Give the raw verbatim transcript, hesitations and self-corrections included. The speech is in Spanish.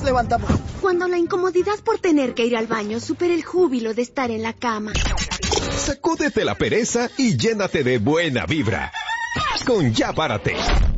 levantamos. Cuando la incomodidad por tener que ir al baño supera el júbilo de estar en la cama. Sacúdete la pereza y llénate de buena vibra. Con Ya Párate.